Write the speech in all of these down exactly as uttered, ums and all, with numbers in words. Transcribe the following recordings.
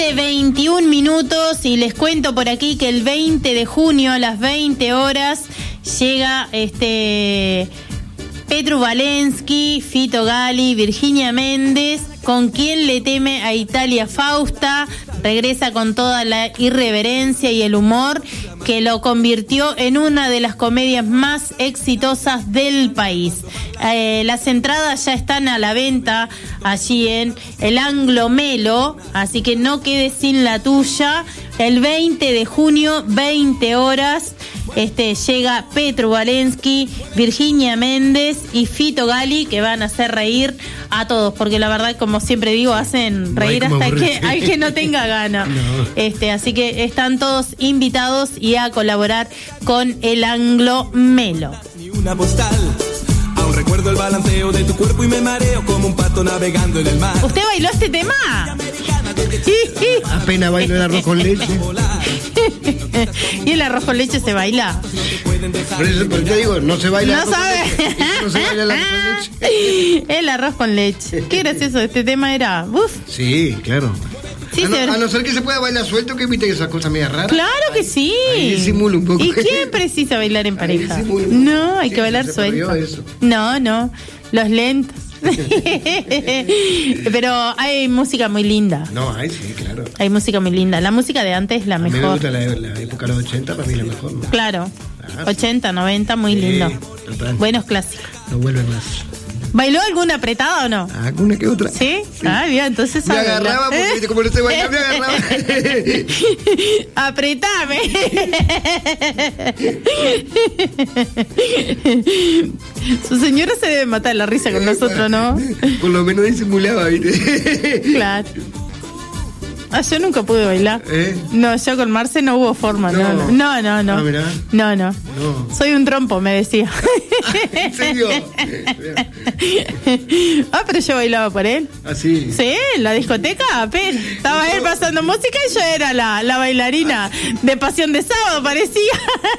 veintiún minutos y les cuento por aquí que el veinte de junio a las veinte horas llega este Petru Valensky, Fito Gali, Virginia Méndez, Con quien le teme a Italia Fausta. Regresa con toda la irreverencia y el humor que lo convirtió en una de las comedias más exitosas del país. Eh, las entradas ya están a la venta allí en el Anglo Melo, así que no quedes sin la tuya. El veinte de junio, veinte horas, este, llega Petru Valensky, Virginia Méndez y Fito Gali, que van a hacer reír a todos, porque la verdad, como siempre digo, hacen reír no hasta que hay que no tenga gana. No. Este, así que están todos invitados y a colaborar con el Anglo Melo. Ni una postal. Aún recuerdo el balanceo de tu cuerpo y me mareo como un pato navegando en el mar. ¿Usted bailó este tema? Apenas bailo el arroz con leche. ¿Y el arroz con leche se baila? Por eso, por eso digo, no se baila. No sabe. No se baila el arroz con leche. El arroz con leche. Qué gracioso, este tema era. Uf. Sí, claro. Sí, a, no, a no ser que se pueda bailar suelto, que viste esas cosas medio raras. Claro que sí. Ahí disimula un poco. ¿Y quién precisa bailar en pareja? No, hay sí, que bailar suelto. Eso. No, no. Los lentos. Pero hay música muy linda. No, hay sí, claro. Hay música muy linda. La música de antes es la a mejor. A mí me gusta la, la época de los ochenta, para mí la mejor, ¿no? Claro. Ah, ochenta, noventa, muy sí, lindo. Total. Buenos clásicos. No vuelven más. ¿Bailó alguna apretada o no? Alguna que otra. ¿Sí? Sí. Ah, bien, entonces... Me agarraba, porque ¿eh? Como no sé bailar, me agarraba. ¡Apretame! Su señora se debe matar la risa con nosotros, ¿no? Por lo menos disimulaba, ¿viste? Claro. Ah, yo nunca pude bailar. ¿Eh? No, yo con Marce no hubo forma. No, no, no. No, no. Ah, no, no. no. Soy un trompo, me decía. ¿En serio? Ah, pero yo bailaba por él. ¿Ah, sí? Sí, en la discoteca, apenas. Estaba él pasando música y yo era la, la bailarina de Pasión de Sábado, parecía.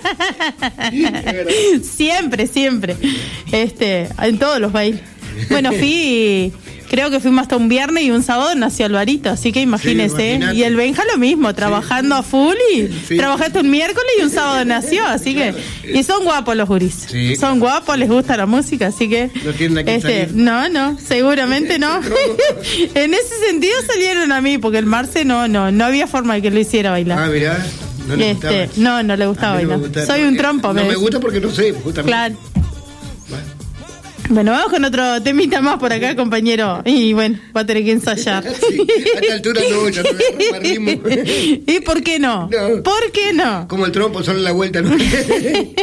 Siempre, siempre. Este, en todos los bailes. Bueno, fui... Creo que fuimos hasta un viernes y un sábado nació Alvarito, así que imagínese. Sí, y el Benja lo mismo, trabajando sí. a full y sí. trabajaste un miércoles y un sábado nació, así que... Y son guapos los guris. Sí, son claro. guapos, les gusta la música, así que... No tienen que este, salir. No, no, seguramente no. En ese sentido salieron a mí, porque el Marce no, no, no había forma de que lo hiciera bailar. Ah, mirá, no le este, gustaba. No, no le gustaba bailar. No gusta, Soy no, un trompo. No me, me gusta porque no sé, justamente. Claro. Bueno, vamos con otro temita más por acá, compañero. Y bueno, va a tener que ensayar. Sí, a esta altura no, ya no me ritmo. ¿Y por qué no? no? ¿Por qué no? Como el trompo, solo la vuelta, ¿no?